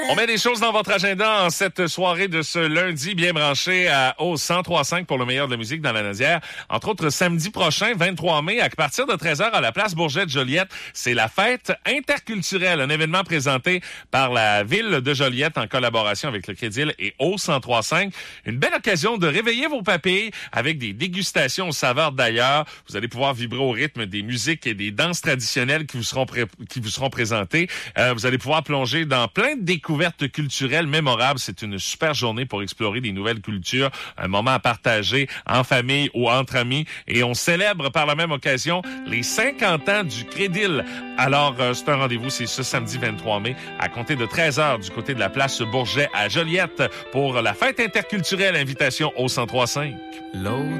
On met des choses dans votre agenda en cette soirée de ce lundi, bien branché au 103.5 pour le meilleur de la musique dans la Naudière. Entre autres, samedi prochain, 23 mai, à partir de 13h à la place Bourget-Joliette, c'est la fête interculturelle, un événement présenté par la ville de Joliette en collaboration avec le Crédil et au 103.5. Une belle occasion de réveiller vos papilles avec des dégustations aux saveurs d'ailleurs. Vous allez pouvoir vibrer au rythme des musiques et des danses traditionnelles qui vous seront présentées. Vous allez pouvoir plonger dans plein de découvertes culturelles mémorables. C'est une super journée pour explorer des nouvelles cultures, un moment à partager en famille ou entre amis. Et on célèbre par la même occasion les 50 ans du Crédil. Alors, c'est un rendez-vous, c'est ce samedi 23 mai, à compter de 13h du côté de la place Bourget à Joliette pour la fête interculturelle. Invitation au 103.5.